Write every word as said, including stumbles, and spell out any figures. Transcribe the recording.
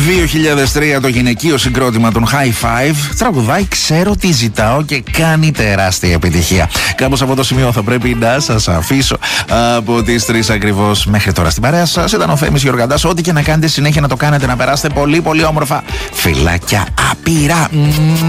δύο χιλιάδες τρία το γυναικείο συγκρότημα των High Five τραγουδάει «Ξέρω τι ζητάω» και κάνει τεράστια επιτυχία. Κάπως από το σημείο θα πρέπει να σας αφήσω. Από τις τρεις ακριβώς μέχρι τώρα στην παρέα σας ήταν ο Θέμης Γιοργαντάς. Ό,τι και να κάνετε συνέχεια να το κάνετε, να περάσετε πολύ πολύ όμορφα. Φιλάκια απειρά.